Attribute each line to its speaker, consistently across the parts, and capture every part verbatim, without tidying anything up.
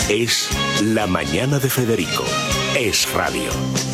Speaker 1: Es La Mañana de Federico. Es radio.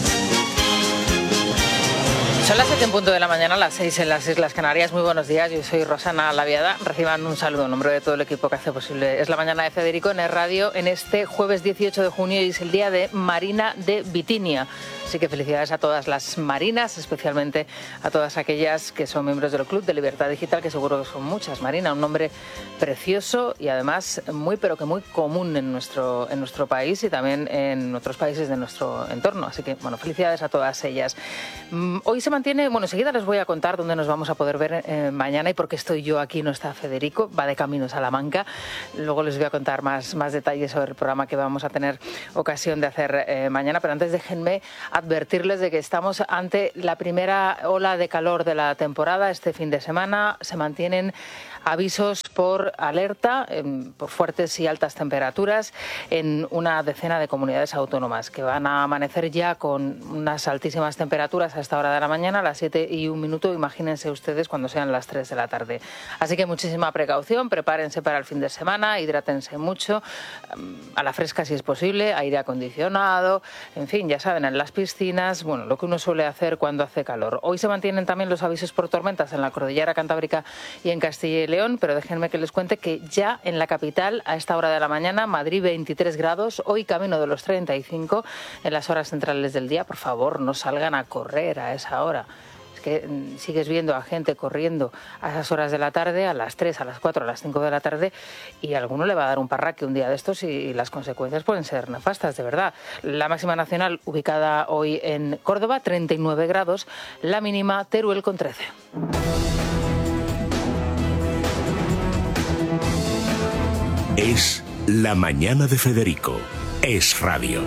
Speaker 2: Son las siete en punto de la mañana, las seis en las Islas Canarias. Muy buenos días, yo soy Rosana Laviada. Reciban un saludo en nombre de todo el equipo que hace posible Es la Mañana de Federico en Es Radio en este jueves dieciocho de junio y es el día de Marina de Bitinia. Así que felicidades a todas las marinas, especialmente a todas aquellas que son miembros del Club de Libertad Digital, que seguro que son muchas. Marina, un nombre precioso y además muy, pero que muy común en nuestro, en nuestro país y también en otros países de nuestro entorno. Así que, bueno, felicidades a todas ellas. Hoy se mantiene, bueno, enseguida les voy a contar dónde nos vamos a poder ver eh, mañana y por qué estoy yo aquí, no está Federico, va de camino a Salamanca. Luego les voy a contar más, más detalles sobre el programa que vamos a tener ocasión de hacer eh, mañana, pero antes déjenme advertirles de que estamos ante la primera ola de calor de la temporada. Este fin de semana se mantienen avisos por alerta, eh, por fuertes y altas temperaturas en una decena de comunidades autónomas que van a amanecer ya con unas altísimas temperaturas a esta hora de la mañana, a las siete y un minuto. Imagínense ustedes cuando sean las tres de la tarde. Así que muchísima precaución, prepárense para el fin de semana, hidrátense mucho, a la fresca si es posible, aire acondicionado, en fin, ya saben, en las piscinas, bueno, lo que uno suele hacer cuando hace calor. Hoy se mantienen también los avisos por tormentas en la cordillera Cantábrica y en Castilla y León, pero déjenme que les cuente que ya en la capital, a esta hora de la mañana, Madrid veintitrés grados, hoy camino de los treinta y cinco en las horas centrales del día. Por favor, no salgan a correr a esa hora. Es que sigues viendo a gente corriendo a esas horas de la tarde, a las tres, a las cuatro, a las cinco de la tarde, y a alguno le va a dar un parraque un día de estos y las consecuencias pueden ser nefastas, de verdad. La máxima nacional ubicada hoy en Córdoba, treinta y nueve grados, la mínima Teruel con trece.
Speaker 1: Es La Mañana de Federico. Es radio.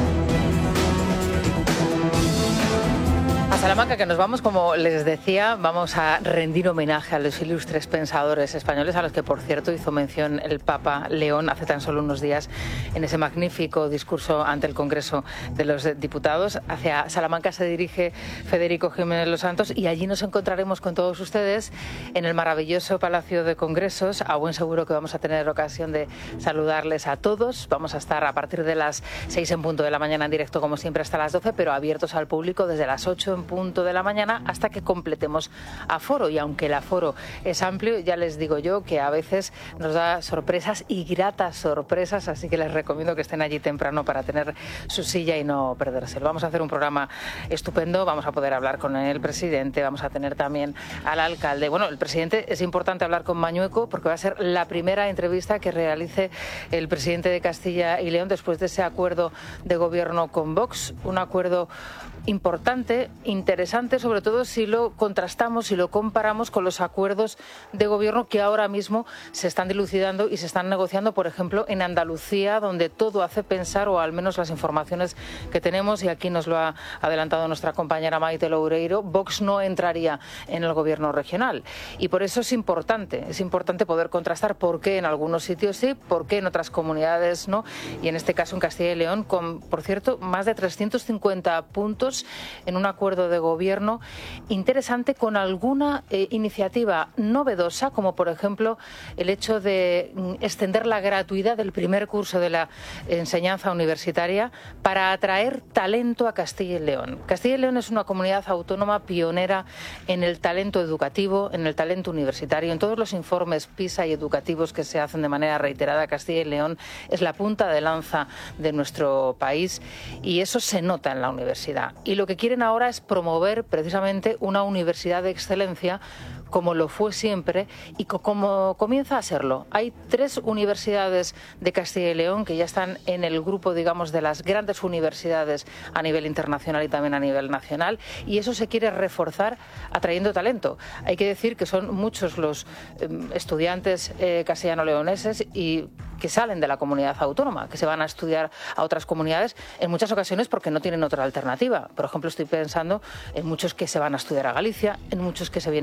Speaker 2: A Salamanca, que nos vamos, como les decía, vamos a rendir homenaje a los ilustres pensadores españoles, a los que, por cierto, hizo mención el Papa León hace tan solo unos días en ese magnífico discurso ante el Congreso de los Diputados. Hacia Salamanca se dirige Federico Jiménez Los Santos y allí nos encontraremos con todos ustedes en el maravilloso Palacio de Congresos. A buen seguro que vamos a tener ocasión de saludarles a todos. Vamos a estar a partir de las seis en punto de la mañana en directo, como siempre, hasta las doce, pero abiertos al público desde las ocho en punto de la mañana hasta que completemos aforo. Y aunque el aforo es amplio, ya les digo yo que a veces nos da sorpresas y gratas sorpresas, así que les recomiendo que estén allí temprano para tener su silla y no perdérselo. Vamos a hacer un programa estupendo, vamos a poder hablar con el presidente, vamos a tener también al alcalde. Bueno, el presidente, es importante hablar con Mañueco porque va a ser la primera entrevista que realice el presidente de Castilla y León después de ese acuerdo de gobierno con Vox, un acuerdo importante, interesante, sobre todo si lo contrastamos, si lo comparamos con los acuerdos de gobierno que ahora mismo se están dilucidando y se están negociando, por ejemplo, en Andalucía, donde todo hace pensar, o al menos las informaciones que tenemos, y aquí nos lo ha adelantado nuestra compañera Maite Loureiro, Vox no entraría en el gobierno regional. Y por eso es importante, es importante poder contrastar por qué en algunos sitios sí, por qué en otras comunidades no, y en este caso en Castilla y León, con, por cierto, más de trescientos cincuenta puntos en un acuerdo de gobierno interesante, con alguna eh, iniciativa novedosa, como por ejemplo el hecho de mm, extender la gratuidad del primer curso de la enseñanza universitaria para atraer talento a Castilla y León. Castilla y León es una comunidad autónoma pionera en el talento educativo, en el talento universitario. En todos los informes PISA y educativos que se hacen de manera reiterada, Castilla y León es la punta de lanza de nuestro país y eso se nota en la universidad. Y lo que quieren ahora es promover precisamente una universidad de excelencia, como lo fue siempre y como comienza a serlo. Hay tres universidades de Castilla y León que ya están en el grupo, digamos, de las grandes universidades a nivel internacional y también a nivel nacional, y eso se quiere reforzar atrayendo talento. Hay que decir que son muchos los eh, estudiantes eh, castellano-leoneses y que salen de la comunidad autónoma, que se van a estudiar a otras comunidades, en muchas ocasiones porque no tienen otra alternativa. Por ejemplo, estoy pensando en muchos que se van a estudiar a Galicia, en muchos que se vienen a estudiar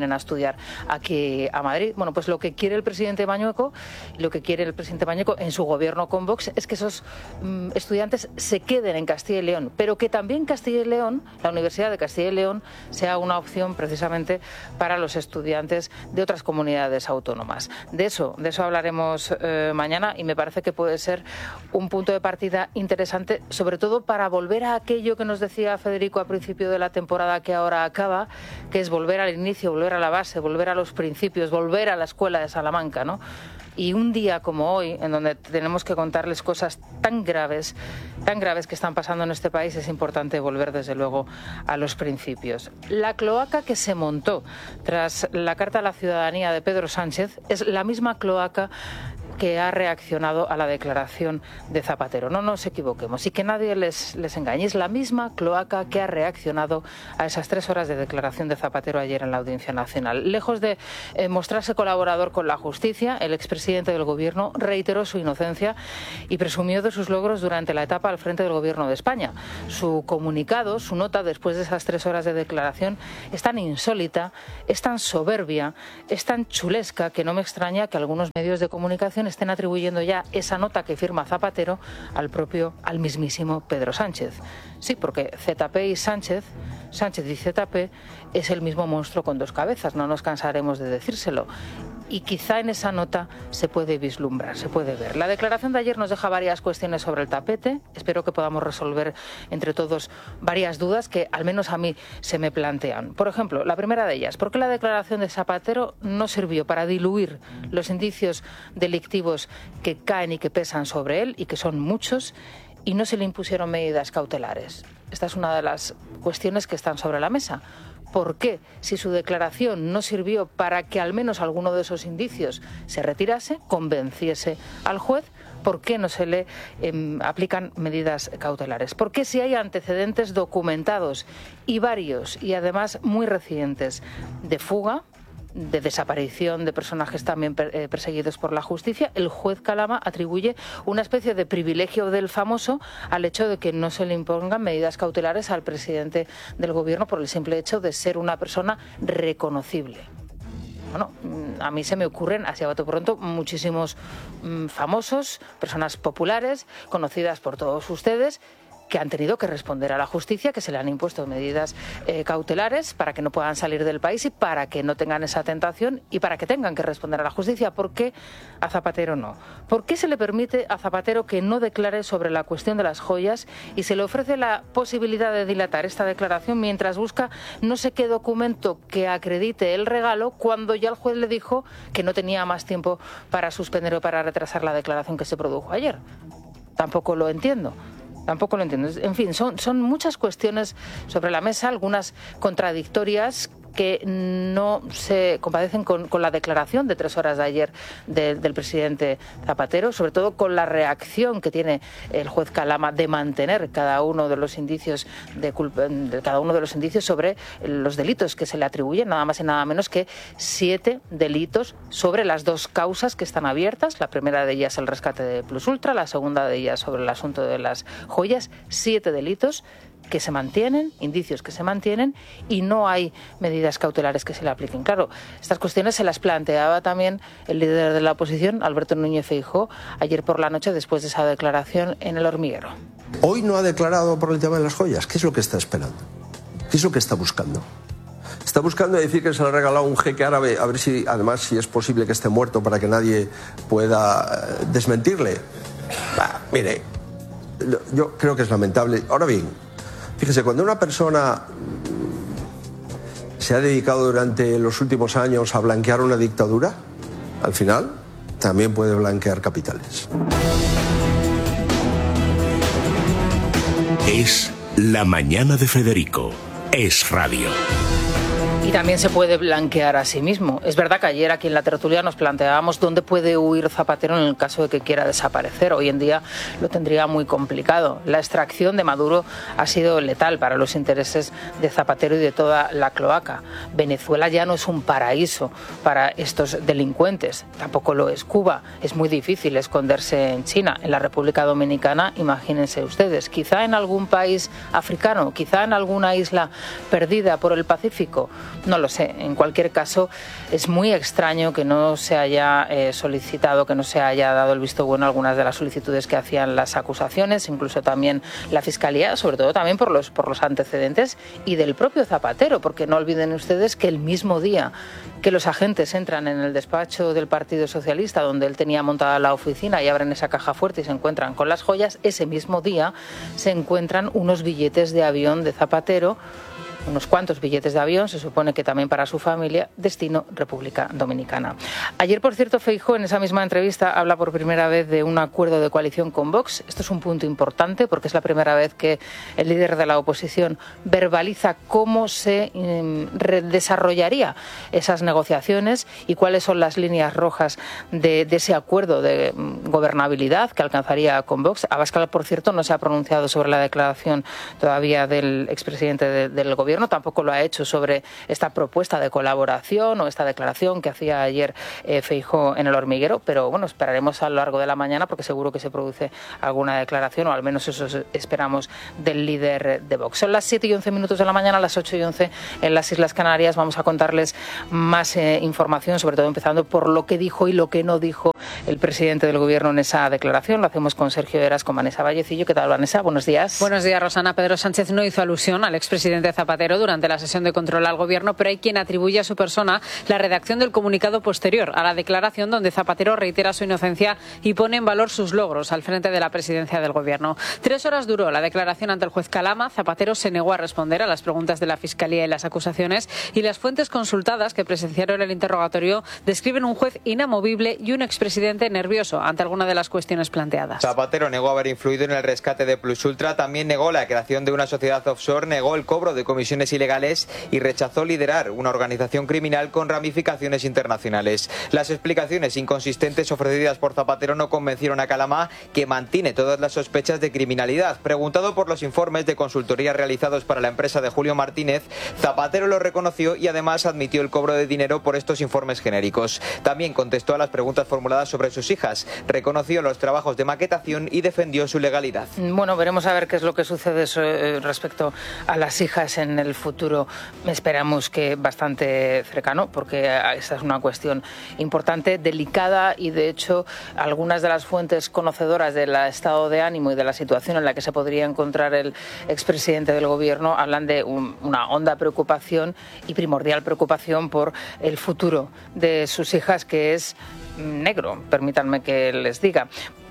Speaker 2: estudiar aquí a Madrid. Bueno, pues lo que quiere el presidente Mañueco, lo que quiere el presidente Mañueco en su gobierno con Vox es que esos mm, estudiantes se queden en Castilla y León, pero que también Castilla y León, la Universidad de Castilla y León, sea una opción precisamente para los estudiantes de otras comunidades autónomas. De eso, de eso hablaremos eh, mañana y me parece que puede ser un punto de partida interesante, sobre todo para volver a aquello que nos decía Federico a principio de la temporada que ahora acaba, que es volver al inicio, volver a la base, volver a los principios, volver a la escuela de Salamanca, ¿no? Y un día como hoy, en donde tenemos que contarles cosas tan graves, tan graves que están pasando en este país, es importante volver desde luego a los principios. La cloaca que se montó tras la Carta a la Ciudadanía de Pedro Sánchez es la misma cloaca que ha reaccionado a la declaración de Zapatero. No nos equivoquemos y que nadie les, les engañe. Es la misma cloaca que ha reaccionado a esas tres horas de declaración de Zapatero ayer en la Audiencia Nacional. Lejos de eh, mostrarse colaborador con la justicia, el expresidente del Gobierno reiteró su inocencia y presumió de sus logros durante la etapa al frente del Gobierno de España. Su comunicado, su nota después de esas tres horas de declaración es tan insólita, es tan soberbia, es tan chulesca que no me extraña que algunos medios de comunicación estén atribuyendo ya esa nota que firma Zapatero al propio, al mismísimo Pedro Sánchez. Sí, porque Z P y Sánchez, Sánchez y Z P es el mismo monstruo con dos cabezas, no nos cansaremos de decírselo. Y quizá en esa nota se puede vislumbrar, se puede ver. La declaración de ayer nos deja varias cuestiones sobre el tapete. Espero que podamos resolver entre todos varias dudas que al menos a mí se me plantean. Por ejemplo, la primera de ellas, ¿por qué la declaración de Zapatero no sirvió para diluir los indicios delictivos que caen y que pesan sobre él, y que son muchos, y no se le impusieron medidas cautelares? Esta es una de las cuestiones que están sobre la mesa. ¿Por qué, si su declaración no sirvió para que al menos alguno de esos indicios se retirase, convenciese al juez, por qué no se le eh, aplican medidas cautelares? ¿Por qué, si hay antecedentes documentados y varios, y además muy recientes, de fuga, de desaparición de personajes también eh, perseguidos por la justicia, el juez Calama atribuye una especie de privilegio del famoso al hecho de que no se le impongan medidas cautelares al presidente del Gobierno por el simple hecho de ser una persona reconocible? Bueno, a mí se me ocurren, así a bote pronto, muchísimos mmm, famosos, personas populares, conocidas por todos ustedes, que han tenido que responder a la justicia, que se le han impuesto medidas eh, cautelares para que no puedan salir del país y para que no tengan esa tentación y para que tengan que responder a la justicia. ¿Por qué a Zapatero no? ¿Por qué se le permite a Zapatero que no declare sobre la cuestión de las joyas y se le ofrece la posibilidad de dilatar esta declaración mientras busca no sé qué documento que acredite el regalo, cuando ya el juez le dijo que no tenía más tiempo para suspender o para retrasar la declaración que se produjo ayer? Tampoco lo entiendo. Tampoco lo entiendo. En fin, son, son muchas cuestiones sobre la mesa, algunas contradictorias, que no se compadecen con, con la declaración de tres horas de ayer de, del presidente Zapatero, sobre todo con la reacción que tiene el juez Calama de mantener cada uno de los indicios de culpa, de cada uno de los indicios sobre los delitos que se le atribuyen, nada más y nada menos que siete delitos sobre las dos causas que están abiertas. La primera de ellas el rescate de Plus Ultra, la segunda de ellas sobre el asunto de las joyas. Siete delitos que se mantienen, indicios que se mantienen, y no hay medidas cautelares que se le apliquen. Claro, estas cuestiones se las planteaba también el líder de la oposición, Alberto Núñez Feijóo, ayer por la noche después de esa declaración en El Hormiguero.
Speaker 3: Hoy no ha declarado por el tema de las joyas. ¿Qué es lo que está esperando? ¿Qué es lo que está buscando? Está buscando decir que se le ha regalado un jeque árabe, a ver si, además, si es posible que esté muerto para que nadie pueda desmentirle. Bah, mire, yo creo que es lamentable. Ahora bien, fíjese, cuando una persona se ha dedicado durante los últimos años a blanquear una dictadura, al final también puede blanquear capitales.
Speaker 1: Es La Mañana de Federico. Es Radio.
Speaker 2: Y también se puede blanquear a sí mismo. Es verdad que ayer aquí en la tertulia nos planteábamos dónde puede huir Zapatero en el caso de que quiera desaparecer. Hoy en día lo tendría muy complicado. La extracción de Maduro ha sido letal para los intereses de Zapatero y de toda la cloaca. Venezuela ya no es un paraíso para estos delincuentes. Tampoco lo es Cuba. Es muy difícil esconderse en China. En la República Dominicana, imagínense ustedes. Quizá en algún país africano, quizá en alguna isla perdida por el Pacífico. no lo sé. En cualquier caso, es muy extraño que no se haya eh, solicitado, que no se haya dado el visto bueno a algunas de las solicitudes que hacían las acusaciones, incluso también la Fiscalía, sobre todo también por los, por los antecedentes y del propio Zapatero, porque no olviden ustedes que el mismo día que los agentes entran en el despacho del Partido Socialista, donde él tenía montada la oficina, y abren esa caja fuerte y se encuentran con las joyas, ese mismo día se encuentran unos billetes de avión de Zapatero, unos cuantos billetes de avión, se supone que también para su familia, destino República Dominicana. Ayer, por cierto, Feijóo en esa misma entrevista habla por primera vez de un acuerdo de coalición con Vox. Esto es un punto importante porque es la primera vez que el líder de la oposición verbaliza cómo se eh, desarrollaría esas negociaciones y cuáles son las líneas rojas de, de ese acuerdo de gobernabilidad que alcanzaría con Vox. Abascal, por cierto, no se ha pronunciado sobre la declaración todavía del expresidente de, del gobierno. Tampoco lo ha hecho sobre esta propuesta de colaboración o esta declaración que hacía ayer eh, Feijóo en El Hormiguero, pero bueno, esperaremos a lo largo de la mañana porque seguro que se produce alguna declaración, o al menos eso esperamos del líder de Vox. Son las siete y once minutos de la mañana, las ocho y once en las Islas Canarias. Vamos a contarles más eh, información, sobre todo empezando por lo que dijo y lo que no dijo el presidente del gobierno en esa declaración. Lo hacemos con Sergio Heras, con Vanessa Vallecillo. ¿Qué tal, Vanessa? Buenos días.
Speaker 4: Buenos días, Rosana. Pedro Sánchez no hizo alusión al expresidente Zapatero durante la sesión de control al Gobierno, pero hay quien atribuye a su persona la redacción del comunicado posterior a la declaración, donde Zapatero reitera su inocencia y pone en valor sus logros al frente de la presidencia del Gobierno. Tres horas duró la declaración ante el juez Calama. Zapatero se negó a responder a las preguntas de la Fiscalía y las acusaciones, y las fuentes consultadas que presenciaron el interrogatorio describen un juez inamovible y un expresidente nervioso ante alguna de las cuestiones planteadas.
Speaker 5: Zapatero negó haber influido en el rescate de Plus Ultra, también negó la creación de una sociedad offshore, negó el cobro de comisiones ilegales y rechazó liderar una organización criminal con ramificaciones internacionales. Las explicaciones inconsistentes ofrecidas por Zapatero no convencieron a Calama, que mantiene todas las sospechas de criminalidad. Preguntado por los informes de consultoría realizados para la empresa de Julio Martínez, Zapatero lo reconoció y además admitió el cobro de dinero por estos informes genéricos. También contestó a las preguntas formuladas sobre sus hijas, reconoció los trabajos de maquetación y defendió su legalidad.
Speaker 2: Bueno, veremos a ver qué es lo que sucede respecto a las hijas en el futuro. Esperamos que bastante cercano, porque esta es una cuestión importante, delicada, y de hecho algunas de las fuentes conocedoras del estado de ánimo y de la situación en la que se podría encontrar el expresidente del gobierno hablan de un, una honda preocupación y primordial preocupación por el futuro de sus hijas, que es negro, permítanme que les diga.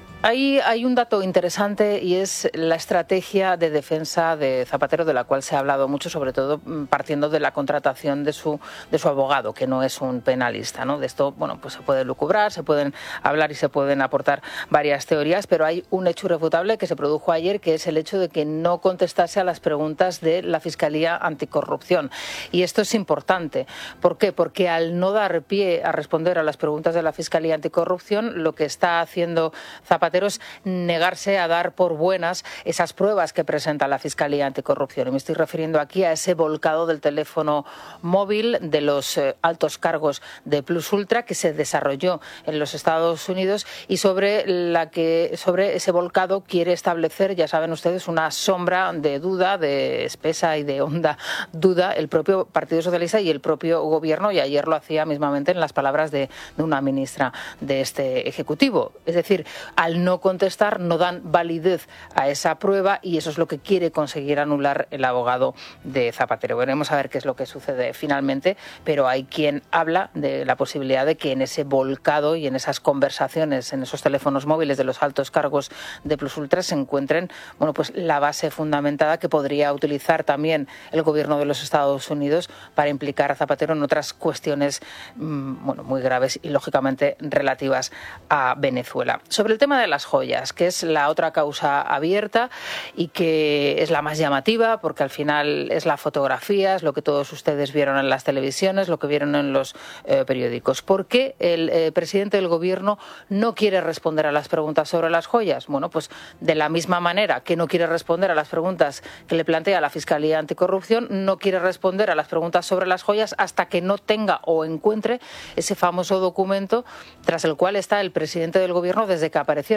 Speaker 2: Ahí hay un dato interesante y es la estrategia de defensa de Zapatero, de la cual se ha hablado mucho, sobre todo partiendo de la contratación de su, de su abogado, que no es un penalista, ¿no? De esto, bueno, pues se puede lucubrar, se pueden hablar y se pueden aportar varias teorías, pero hay un hecho irrefutable que se produjo ayer, que es el hecho de que no contestase a las preguntas de la Fiscalía Anticorrupción. Y esto es importante. ¿Por qué? Porque al no dar pie a responder a las preguntas de la Fiscalía Anticorrupción, lo que está haciendo Zapatero es negarse a dar por buenas esas pruebas que presenta la Fiscalía Anticorrupción. Y me estoy refiriendo aquí a ese volcado del teléfono móvil de los eh, altos cargos de Plus Ultra que se desarrolló en los Estados Unidos y sobre la que sobre ese volcado quiere establecer, ya saben ustedes, una sombra de duda, de espesa y de honda duda, el propio Partido Socialista y el propio Gobierno, y ayer lo hacía mismamente en las palabras de, de una ministra de este Ejecutivo. Es decir, al no contestar, no dan validez a esa prueba, y eso es lo que quiere conseguir anular el abogado de Zapatero. Veremos a ver qué es lo que sucede finalmente, pero hay quien habla de la posibilidad de que en ese volcado y en esas conversaciones, en esos teléfonos móviles de los altos cargos de Plus Ultra se encuentren, bueno, pues la base fundamentada que podría utilizar también el gobierno de los Estados Unidos para implicar a Zapatero en otras cuestiones, bueno, muy graves y lógicamente relativas a Venezuela. Sobre el tema de las joyas, que es la otra causa abierta y que es la más llamativa, porque al final es la fotografía, es lo que todos ustedes vieron en las televisiones, lo que vieron en los eh, periódicos. ¿Por qué el eh, presidente del gobierno no quiere responder a las preguntas sobre las joyas? Bueno, pues de la misma manera que no quiere responder a las preguntas que le plantea la Fiscalía Anticorrupción, no quiere responder a las preguntas sobre las joyas hasta que no tenga o encuentre ese famoso documento tras el cual está el presidente del gobierno desde que aparecieron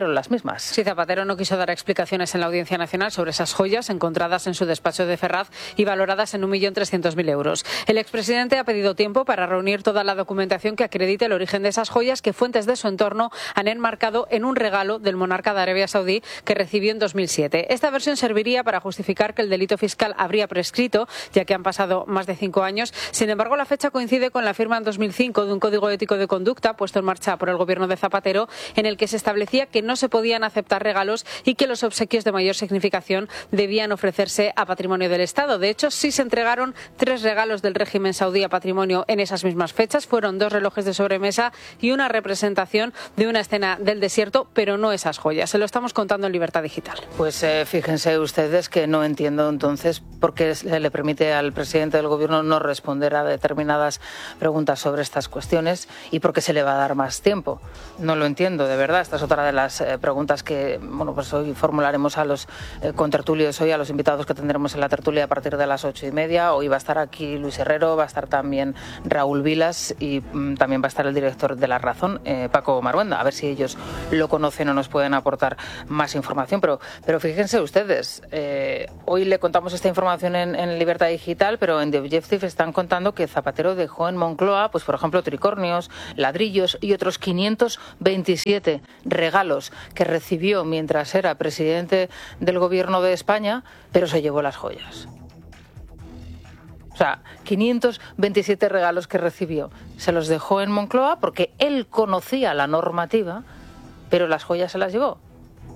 Speaker 2: recibieron las mismas.
Speaker 4: Sí, Zapatero no quiso dar explicaciones en la Audiencia Nacional sobre esas joyas encontradas en su despacho de Ferraz y valoradas en un millón trescientos mil euros. El expresidente ha pedido tiempo para reunir toda la documentación que acredite el origen de esas joyas que fuentes de su entorno han enmarcado en un regalo del monarca de Arabia Saudí que recibió en dos mil siete. Esta versión serviría para justificar que el delito fiscal habría prescrito, ya que han pasado más de cinco años. Sin embargo, la fecha coincide con la firma en dos mil cinco de un código ético de conducta puesto en marcha por el gobierno de Zapatero, en el que se establecía que no se podían aceptar regalos y que los obsequios de mayor significación debían ofrecerse a patrimonio del Estado. De hecho, sí se entregaron tres regalos del régimen saudí a patrimonio en esas mismas fechas. Fueron dos relojes de sobremesa y una representación de una escena del desierto, pero no esas joyas. Se lo estamos contando en Libertad Digital.
Speaker 2: Pues eh, fíjense ustedes que no entiendo entonces por qué se le permite al presidente del Gobierno no responder a determinadas preguntas sobre estas cuestiones y por qué se le va a dar más tiempo. No lo entiendo, de verdad. Esta es otra de las eh, preguntas que bueno, pues hoy formularemos a los eh, contertulios, hoy a los invitados que tendremos en la tertulia a partir de las ocho y media. Hoy va a estar aquí Luis Herrero, va a estar también Raúl Vilas y mm, también va a estar el director de La Razón, eh, Paco Maruenda. A ver si ellos lo conocen o nos pueden aportar más información. Pero, pero fíjense ustedes, eh, hoy le contamos esta información en, en Libertad Digital, pero en The Objective están contando que Zapatero dejó en Moncloa, pues por ejemplo, tricornios, ladrillos y otros quinientos veintisiete regalos que recibió mientras era presidente del Gobierno de España, pero se llevó las joyas. O sea, quinientos veintisiete regalos que recibió. Se los dejó en Moncloa porque él conocía la normativa, pero las joyas se las llevó.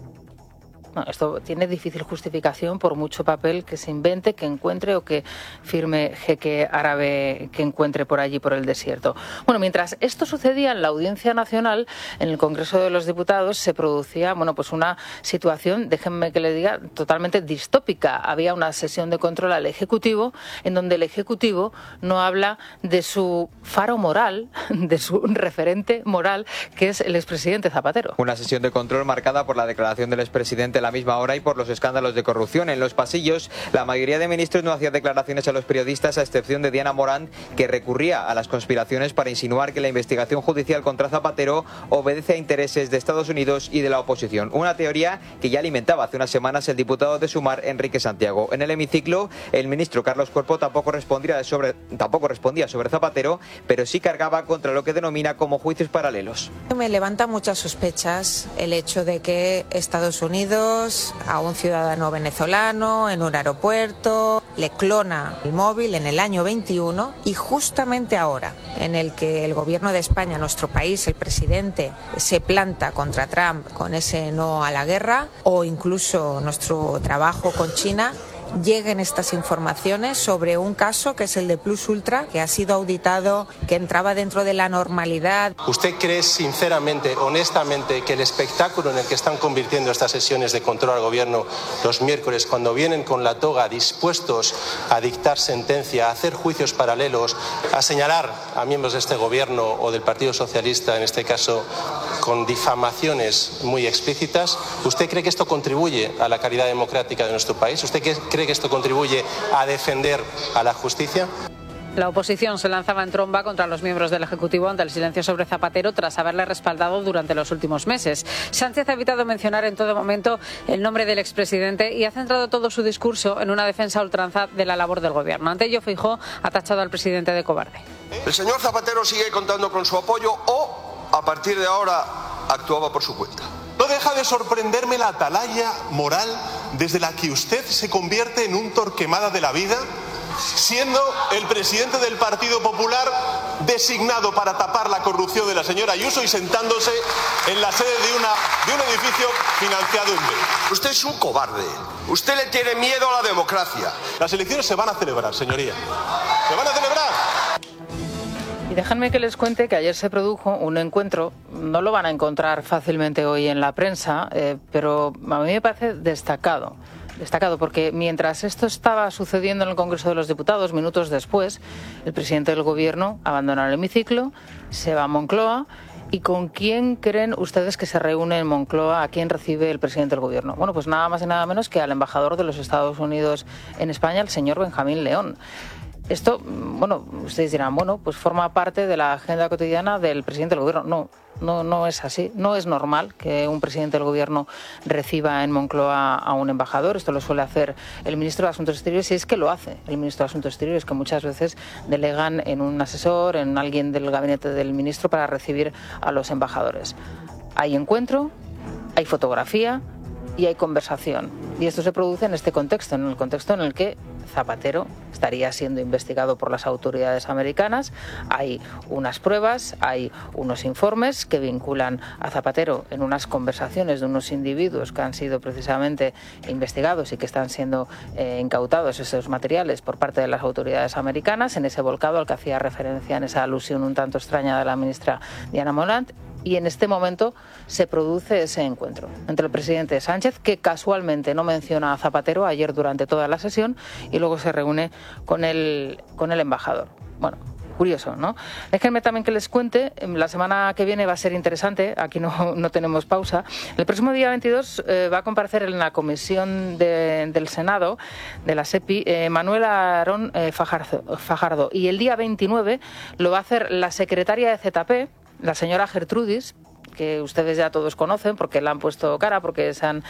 Speaker 2: No, esto tiene difícil justificación por mucho papel que se invente, que encuentre o que firme jeque árabe que encuentre por allí, por el desierto. Bueno, mientras esto sucedía en la Audiencia Nacional, en el Congreso de los Diputados, se producía bueno, pues una situación, déjenme que le diga, totalmente distópica. Había una sesión de control al Ejecutivo en donde el Ejecutivo no habla de su faro moral, de su referente moral, que es el expresidente Zapatero.
Speaker 5: Una sesión de control marcada por la declaración del expresidente la misma hora y por los escándalos de corrupción. En los pasillos, la mayoría de ministros no hacía declaraciones a los periodistas, a excepción de Diana Morant, que recurría a las conspiraciones para insinuar que la investigación judicial contra Zapatero obedece a intereses de Estados Unidos y de la oposición. Una teoría que ya alimentaba hace unas semanas el diputado de Sumar, Enrique Santiago. En el hemiciclo, el ministro Carlos Cuerpo tampoco respondía sobre, tampoco respondía sobre Zapatero, pero sí cargaba contra lo que denomina como juicios paralelos.
Speaker 6: Me levanta muchas sospechas el hecho de que Estados Unidos a un ciudadano venezolano en un aeropuerto le clona el móvil en el año veintiuno y justamente ahora en el que el gobierno de España, nuestro país, el presidente se planta contra Trump con ese no a la guerra o incluso nuestro trabajo con China, lleguen estas informaciones sobre un caso que es el de Plus Ultra, que ha sido auditado, que entraba dentro de la normalidad.
Speaker 7: ¿Usted cree sinceramente, honestamente, que el espectáculo en el que están convirtiendo estas sesiones de control al gobierno los miércoles, cuando vienen con la toga dispuestos a dictar sentencia, a hacer juicios paralelos, a señalar a miembros de este gobierno o del Partido Socialista, en este caso, con difamaciones muy explícitas, ¿usted cree que esto contribuye a la calidad democrática de nuestro país? ¿Usted cree que esto contribuye a defender a la justicia?
Speaker 4: La oposición se lanzaba en tromba contra los miembros del Ejecutivo ante el silencio sobre Zapatero tras haberle respaldado durante los últimos meses. Sánchez ha evitado mencionar en todo momento el nombre del expresidente y ha centrado todo su discurso en una defensa a ultranza de la labor del gobierno. Ante ello, Feijóo ha tachado al presidente de cobarde.
Speaker 8: El señor Zapatero sigue contando con su apoyo o, a partir de ahora, actuaba por su cuenta.
Speaker 9: No deja de sorprenderme la atalaya moral desde la que usted se convierte en un Torquemada de la vida, siendo el presidente del Partido Popular designado para tapar la corrupción de la señora Ayuso y sentándose en la sede de, una, de un edificio financiado en B.
Speaker 8: Usted es un cobarde. Usted le tiene miedo a la democracia.
Speaker 9: Las elecciones se van a celebrar, señoría. ¡Se van a celebrar!
Speaker 2: Y déjenme que les cuente que ayer se produjo un encuentro, no lo van a encontrar fácilmente hoy en la prensa, eh, pero a mí me parece destacado. Destacado porque mientras esto estaba sucediendo en el Congreso de los Diputados, minutos después, el presidente del Gobierno abandona el hemiciclo, se va a Moncloa. ¿Y con quién creen ustedes que se reúne en Moncloa? ¿A quién recibe el presidente del Gobierno? Bueno, pues nada más y nada menos que al embajador de los Estados Unidos en España, el señor Benjamín León. Esto, bueno, ustedes dirán, bueno, pues forma parte de la agenda cotidiana del presidente del gobierno. No, no, no es así. No es normal que un presidente del gobierno reciba en Moncloa a un embajador. Esto lo suele hacer el ministro de Asuntos Exteriores, y es que lo hace el ministro de Asuntos Exteriores, que muchas veces delegan en un asesor, en alguien del gabinete del ministro para recibir a los embajadores. Hay encuentro, hay fotografía y hay conversación. Y esto se produce en este contexto, en el contexto en el que Zapatero estaría siendo investigado por las autoridades americanas. Hay unas pruebas, hay unos informes que vinculan a Zapatero en unas conversaciones de unos individuos que han sido precisamente investigados y que están siendo eh, incautados esos materiales por parte de las autoridades americanas, en ese volcado al que hacía referencia en esa alusión un tanto extraña de la ministra Diana Morant. Y en este momento se produce ese encuentro entre el presidente Sánchez, que casualmente no menciona a Zapatero ayer durante toda la sesión, y luego se reúne con el, con el embajador. Bueno, curioso, ¿no? Déjenme también que les cuente, la semana que viene va a ser interesante, aquí no, no tenemos pausa. El próximo día veintidós eh, va a comparecer en la comisión de, del Senado, de la SEPI, eh, Manuel Aarón eh, Fajardo, Fajardo, y el día veintinueve lo va a hacer la secretaria de Z P, la señora Gertrudis, que ustedes ya todos conocen porque le han puesto cara, porque se han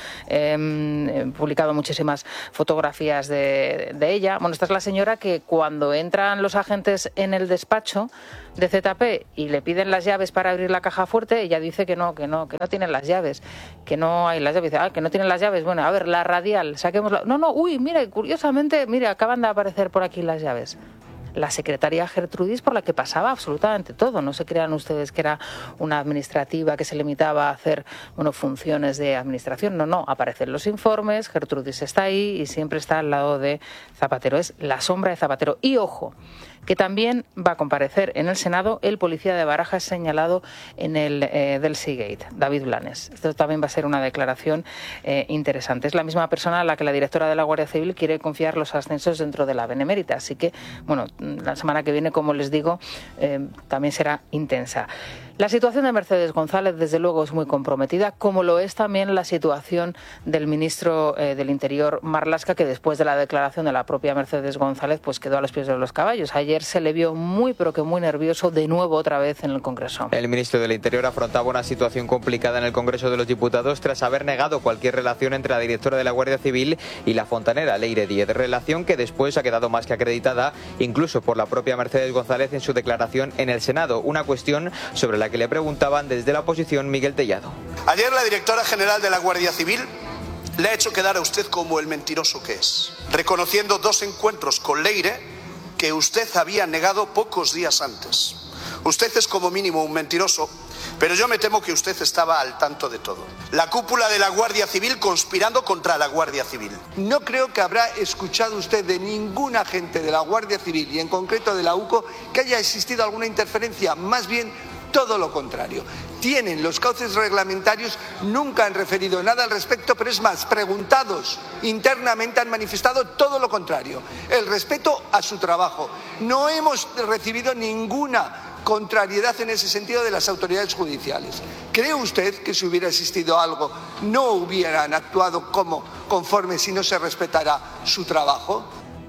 Speaker 2: eh, publicado muchísimas fotografías de, de ella. Bueno, esta es la señora que cuando entran los agentes en el despacho de Z P y le piden las llaves para abrir la caja fuerte, ella dice que no, que no, que no tienen las llaves, que no hay las llaves. Dice, ah, que no tienen las llaves. Bueno, a ver, la radial, saquémosla. No, no, uy, mire, curiosamente, mire, acaban de aparecer por aquí las llaves. La secretaria Gertrudis, por la que pasaba absolutamente todo. No se crean ustedes que era una administrativa que se limitaba a hacer, bueno, funciones de administración. No, no, aparecen los informes, Gertrudis está ahí y siempre está al lado de Zapatero. Es la sombra de Zapatero. Y ojo, que también va a comparecer en el Senado el policía de Barajas señalado en el eh, del Seagate, David Blanes. Esto también va a ser una declaración eh, interesante. Es la misma persona a la que la directora de la Guardia Civil quiere confiar los ascensos dentro de la Benemérita. Así que, bueno, la semana que viene, como les digo, eh, también será intensa. La situación de Mercedes González, desde luego, es muy comprometida, como lo es también la situación del ministro eh, del Interior, Marlaska, que después de la declaración de la propia Mercedes González, pues quedó a los pies de los caballos. Ayer se le vio muy, pero que muy nervioso, de nuevo otra vez en el Congreso.
Speaker 5: El ministro del Interior afrontaba una situación complicada en el Congreso de los Diputados tras haber negado cualquier relación entre la directora de la Guardia Civil y la fontanera Leire Díez, relación que después ha quedado más que acreditada, incluso por la propia Mercedes González en su declaración en el Senado, una cuestión sobre la que le preguntaban desde la oposición Miguel Tellado.
Speaker 10: Ayer la directora general de la Guardia Civil le ha hecho quedar a usted como el mentiroso que es, reconociendo dos encuentros con Leire que usted había negado pocos días antes. Usted es como mínimo un mentiroso, pero yo me temo que usted estaba al tanto de todo. La cúpula de la Guardia Civil conspirando contra la Guardia Civil.
Speaker 11: No creo que habrá escuchado usted de ningún agente de la Guardia Civil y en concreto de la U C O que haya existido alguna interferencia, más bien todo lo contrario. Tienen los cauces reglamentarios, nunca han referido nada al respecto, pero es más, preguntados internamente han manifestado todo lo contrario, el respeto a su trabajo. No hemos recibido ninguna contrariedad en ese sentido de las autoridades judiciales. ¿Cree usted que si hubiera existido algo no hubieran actuado como conforme si no se respetara su trabajo?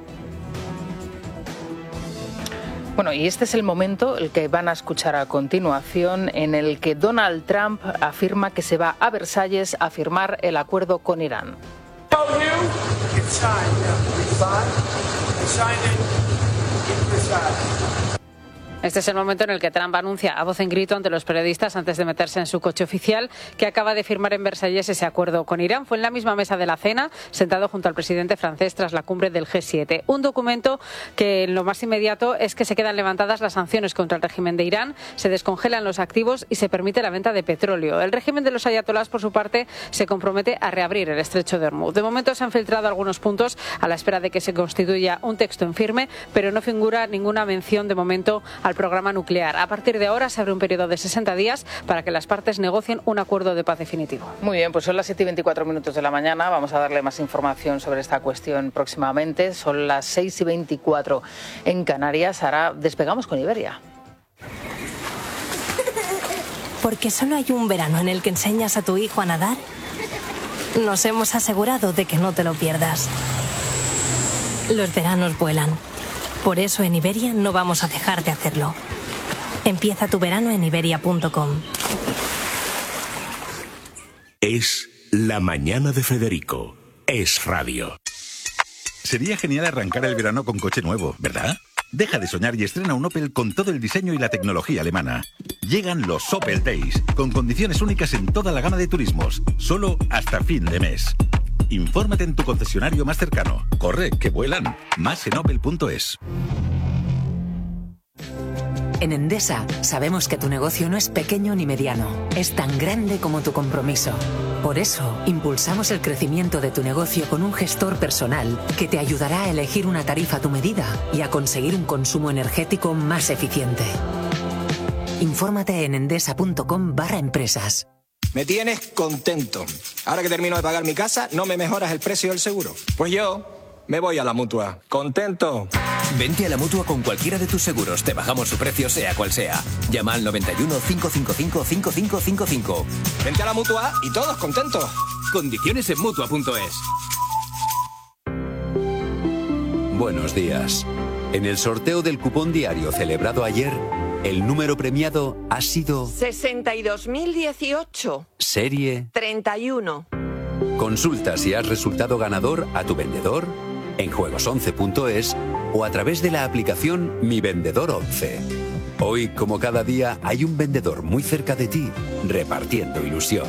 Speaker 2: Bueno, y este es el momento, el que van a escuchar a continuación, en el que Donald Trump afirma que se va a Versalles a firmar el acuerdo con Irán.
Speaker 4: Este es el momento en el que Trump anuncia a voz en grito ante los periodistas, antes de meterse en su coche oficial, que acaba de firmar en Versalles ese acuerdo con Irán. Fue en la misma mesa de la cena, sentado junto al presidente francés tras la cumbre del G siete. Un documento que en lo más inmediato es que se quedan levantadas las sanciones contra el régimen de Irán, se descongelan los activos y se permite la venta de petróleo. El régimen de los ayatolás, por su parte, se compromete a reabrir el estrecho de Hormuz. De momento se han filtrado algunos puntos a la espera de que se constituya un texto en firme, pero no figura ninguna mención de momento al programa nuclear. A partir de ahora se abre un periodo de sesenta días para que las partes negocien un acuerdo de paz definitivo.
Speaker 2: Muy bien, pues son las siete y veinticuatro minutos de la mañana. Vamos a darle más información sobre esta cuestión próximamente. Son las seis y veinticuatro en Canarias. Ahora despegamos con Iberia.
Speaker 12: Porque solo hay un verano en el que enseñas a tu hijo a nadar, nos hemos asegurado de que no te lo pierdas. Los veranos vuelan. Por eso en Iberia no vamos a dejar de hacerlo. Empieza tu verano en iberia punto com.
Speaker 1: Es La Mañana de Federico. Es radio.
Speaker 13: Sería genial arrancar el verano con coche nuevo, ¿verdad? Deja de soñar y estrena un Opel con todo el diseño y la tecnología alemana. Llegan los Opel Days, con condiciones únicas en toda la gama de turismos, solo hasta fin de mes. Infórmate en tu concesionario más cercano. Corre, que vuelan. Más en opel punto es.
Speaker 14: En Endesa sabemos que tu negocio no es pequeño ni mediano, es tan grande como tu compromiso. Por eso, impulsamos el crecimiento de tu negocio con un gestor personal que te ayudará a elegir una tarifa a tu medida y a conseguir un consumo energético más eficiente. Infórmate en endesa punto com barra empresas.
Speaker 15: Me tienes contento. Ahora que termino de pagar mi casa, ¿no me mejoras el precio del seguro? Pues yo me voy a la Mutua. ¿Contento?
Speaker 16: Vente a la Mutua con cualquiera de tus seguros. Te bajamos su precio sea cual sea. Llama al noventa y uno, cinco cinco cinco, cinco cinco cinco cinco.
Speaker 15: Vente a la Mutua y todos contentos.
Speaker 16: Condiciones en Mutua punto es.
Speaker 17: Buenos días. En el sorteo del cupón diario celebrado ayer, el número premiado ha sido
Speaker 18: sesenta y dos mil dieciocho.
Speaker 17: Serie
Speaker 18: treinta y uno.
Speaker 17: Consulta si has resultado ganador a tu vendedor, en juegos once punto es o a través de la aplicación Mi Vendedor once. Hoy, como cada día, hay un vendedor muy cerca de ti, repartiendo ilusión.